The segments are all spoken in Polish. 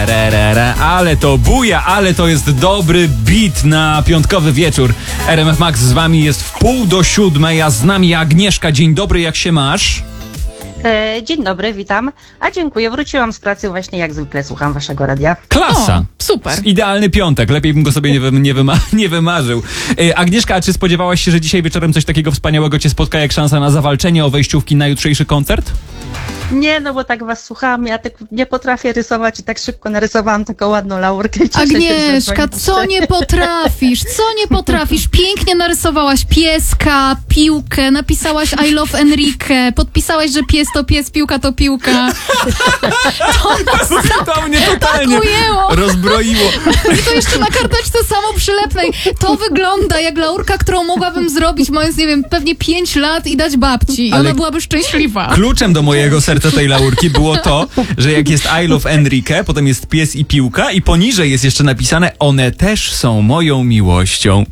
Ale to buja, ale to jest dobry beat na piątkowy wieczór. RMF Max z wami jest w 6:30, a z nami Agnieszka. Dzień dobry, jak się masz? Dzień dobry, witam. A dziękuję, wróciłam z pracy właśnie jak zwykle, słucham waszego radia. Klasa. O, super. Idealny piątek, lepiej bym go sobie nie wymarzył. Agnieszka, a czy spodziewałaś się, że dzisiaj wieczorem coś takiego wspaniałego cię spotka, jak szansa na zawalczenie o wejściówki na jutrzejszy koncert? Nie, no bo tak was słucham, ja tak nie potrafię rysować i tak szybko narysowałam taką ładną laurkę. Agnieszka, co nie potrafisz? Co nie potrafisz? Pięknie narysowałaś pieska, piłkę, napisałaś I love Enrique, podpisałaś, że pies to pies, piłka to piłka. To mnie totalnie tak ujęło. rozbroiło. I to jeszcze na karteczce samo przylepnej. To wygląda jak laurka, którą mogłabym zrobić, mając, nie wiem, pewnie 5 lat i dać babci. I Ale ona byłaby szczęśliwa. Kluczem do mojego serca tej laurki było to, że jak jest I love Enrique, potem jest pies i piłka i poniżej jest jeszcze napisane: one też są moją miłością.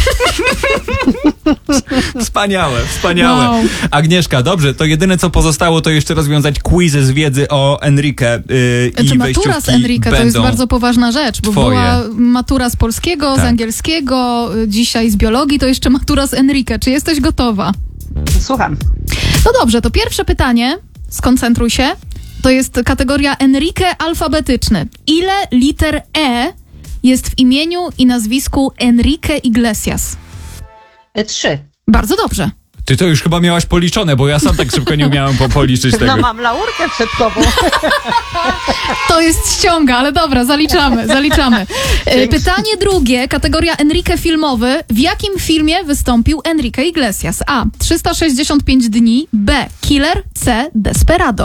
Wspaniałe. Wow. Agnieszka, dobrze, to jedyne co pozostało to jeszcze rozwiązać quizy z wiedzy o Enrique i Czy matura wejściówki z Enrique to jest będą bardzo poważna rzecz, bo twoje. była matura z polskiego, Tak. z angielskiego, dzisiaj z biologii, to jeszcze matura z Enrique. Czy jesteś gotowa? Słucham. No dobrze, to pierwsze pytanie, skoncentruj się, to jest kategoria Enrique alfabetyczny. Ile liter E jest w imieniu i nazwisku Enrique Iglesias? 3. Bardzo dobrze. Ty to już chyba miałaś policzone, bo ja sam tak szybko nie umiałem policzyć tego. No mam laurkę przed sobą. To jest ściąga, ale dobra, zaliczamy. Pytanie drugie, kategoria Enrique filmowy. W jakim filmie wystąpił Enrique Iglesias? A. 365 dni. B. Killer. C. Desperado.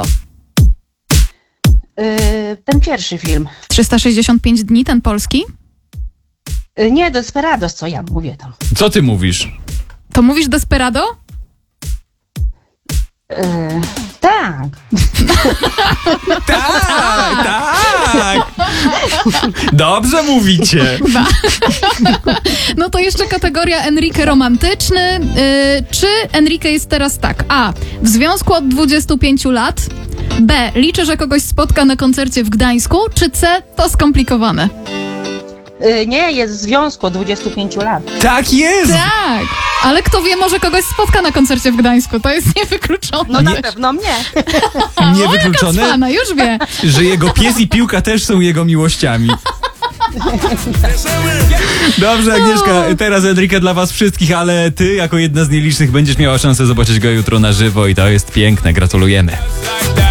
Ten pierwszy film. 365 dni, ten polski? Nie, Desperados, co ja mówię tam. Co ty mówisz? To mówisz Desperado? Tak. Tak. Dobrze mówicie. No to jeszcze kategoria Enrique romantyczny. Czy Enrique jest teraz tak? A. W związku od 25 lat. B. Liczę, że kogoś spotka na koncercie w Gdańsku. Czy C. To skomplikowane? Nie, jest w związku od 25 lat. Tak jest! Tak, ale kto wie, może kogoś spotka na koncercie w Gdańsku. To jest niewykluczone. No na pewno mnie. Niewykluczone, Pana, już wie. że jego pies i piłka też są jego miłościami. Dobrze, Agnieszka, teraz Enrique dla was wszystkich, ale ty jako jedna z nielicznych będziesz miała szansę zobaczyć go jutro na żywo i to jest piękne. Gratulujemy.